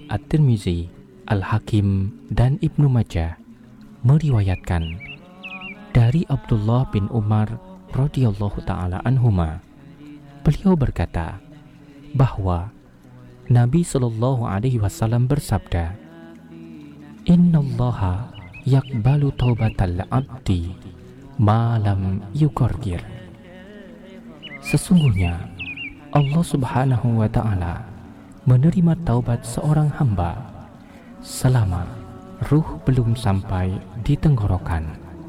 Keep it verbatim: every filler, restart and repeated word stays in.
At-Tirmizi, Al-Hakim, dan Ibnu Majah meriwayatkan dari Abdullah bin Umar radhiyallahu ta'ala anhuma, beliau berkata bahwa Nabi Shallallahu Alaihi Wasallam bersabda, Innallaha yakbalu taubatal abdi malam yukorgir. Sesungguhnya Allah Subhanahu wa Ta'ala menerima taubat seorang hamba selama ruh belum sampai di tenggorokan.